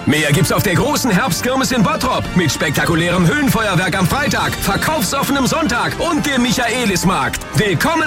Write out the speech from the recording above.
Mehr gibt's auf der großen Herbstkirmes in Bottrop mit spektakulärem Höhenfeuerwerk am Freitag, verkaufsoffenem Sonntag und dem Michaelismarkt. Willkommen